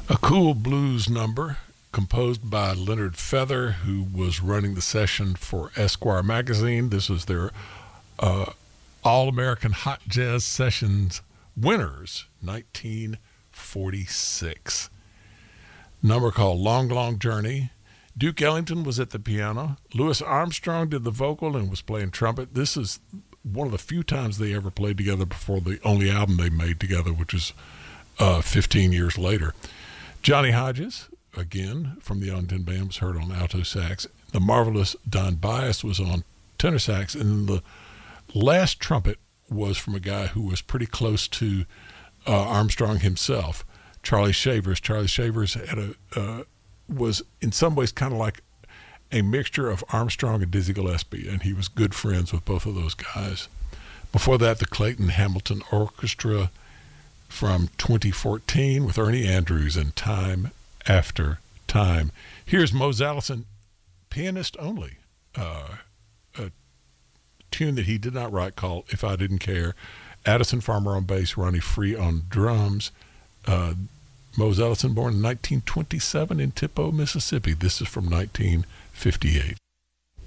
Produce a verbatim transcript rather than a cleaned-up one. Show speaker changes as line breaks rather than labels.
A cool blues number composed by Leonard Feather, who was running the session for Esquire magazine. This was their uh, All-American Hot Jazz Sessions winners, nineteen forty-six. Number called Long, Long Journey. Duke Ellington was at the piano. Louis Armstrong did the vocal and was playing trumpet. This is one of the few times they ever played together before the only album they made together, which is uh, fifteen years later. Johnny Hodges, again, from the Ellington Band, was heard on alto sax. The marvelous Don Byas was on tenor sax. And the last trumpet was from a guy who was pretty close to uh, Armstrong himself, Charlie Shavers. Charlie Shavers had a uh, was in some ways kind of like a mixture of Armstrong and Dizzy Gillespie, and he was good friends with both of those guys. Before that, the Clayton Hamilton Orchestra from twenty fourteen with Ernie Andrews and Time After Time. Here's Mose Allison, pianist only, uh, a tune that he did not write called If I Didn't Care. Addison Farmer on bass, Ronnie Free on drums. Uh, Mose Allison, born in nineteen twenty-seven in Tippo, Mississippi. This is from nineteen fifty-eight.